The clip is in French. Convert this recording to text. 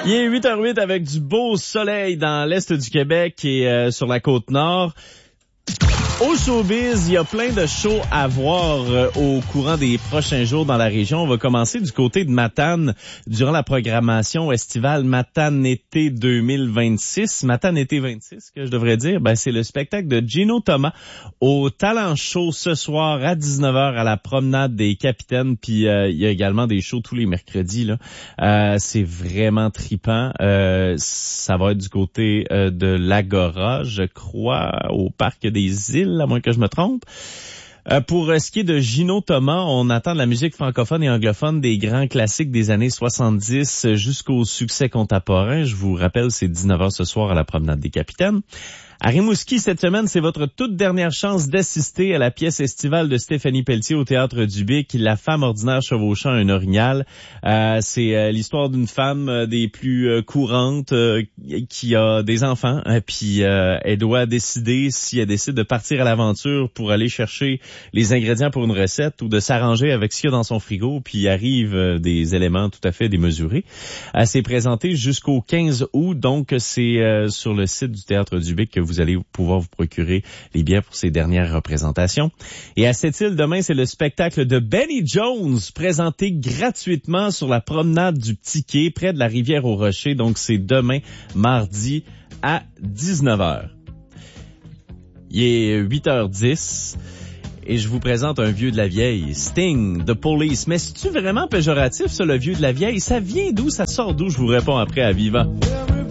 Il est 8h08 avec du beau soleil dans l'est du Québec et sur la côte nord. Au showbiz, il y a plein de shows à voir au courant des prochains jours dans la région. On va commencer du côté de Matane durant la programmation estivale Matane-été 2026. Matane-été 26, que je devrais dire. C'est le spectacle de Gino Thomas au Talent Show ce soir à 19h à la promenade des Capitaines. Puis il y a également des shows tous les mercredis, là. C'est vraiment trippant. Ça va être du côté de l'Agora, je crois, au Parc des Îles, à moins que je me trompe. Pour ce qui est de Gino Thomas, on attend de la musique francophone et anglophone des grands classiques des années 70 jusqu'au succès contemporain. Je vous rappelle, c'est 19h ce soir à la promenade des Capitaines. À Rimouski, cette semaine, c'est votre toute dernière chance d'assister à la pièce estivale de Stéphanie Pelletier au Théâtre du Bic, La femme ordinaire chevauchant un orignal. C'est l'histoire d'une femme des plus courantes qui a des enfants, puis elle doit décider si elle décide de partir à l'aventure pour aller chercher les ingrédients pour une recette ou de s'arranger avec ce qu'il y a dans son frigo, puis il arrive des éléments tout à fait démesurés. Elle s'est présentée jusqu'au 15 août, donc c'est sur le site du Théâtre du Bic que vous allez pouvoir vous procurer les billets pour ces dernières représentations. Et à Sept-Îles, demain, c'est le spectacle de Benny Jones, présenté gratuitement sur la promenade du Petit Quai, près de la rivière aux Rochers. Donc, c'est demain, mardi, à 19h. Il est 8h10. Et je vous présente un vieux de la vieille, Sting, The Police. Mais c'est-tu vraiment péjoratif, ça, le vieux de la vieille? Ça vient d'où? Ça sort d'où? Je vous réponds après à Viva.